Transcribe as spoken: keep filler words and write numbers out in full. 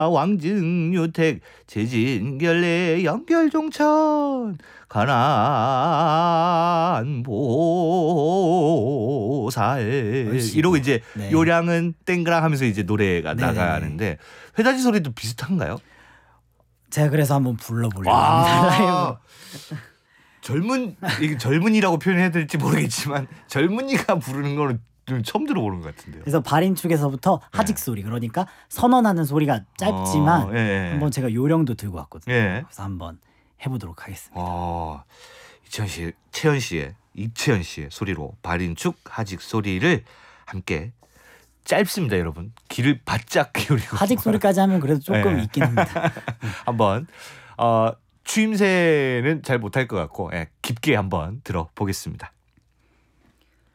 왕증유택 제진결례 연결종천 가난보살 이러고 이제 네. 요량은 땡그랑 하면서 이제 노래가 네네. 나가는데 회다지 소리도 비슷한가요? 제가 그래서 한번 불러보려고 합니다. 라이브. 젊은 이게 젊은이라고 표현해야 될지 모르겠지만 젊은이가 부르는 거는 좀 처음 들어보는 것 같은데요. 그래서 발인축에서부터 하직 네. 소리, 그러니까 선언하는 소리가 짧지만 어, 예. 한번 제가 요령도 들고 왔거든요. 예. 그래서 한번 해보도록 하겠습니다. 어, 이채연 씨, 채연 씨의 이채연 씨의 소리로 발인축 하직 소리를 함께 짧습니다, 여러분. 귀를 바짝 기울이고 하직 소리까지 하면 그래도 조금 네. 있긴 합니다. 한번 어, 추임새는 잘 못할 것 같고 예, 깊게 한번 들어보겠습니다.